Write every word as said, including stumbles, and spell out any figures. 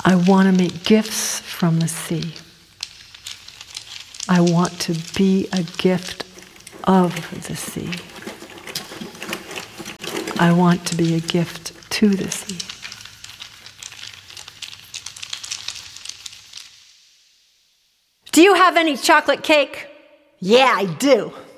I want to make gifts from the sea. I want to be a gift of the sea. I want to be a gift to the sea. Do you have any chocolate cake? Yeah, I do.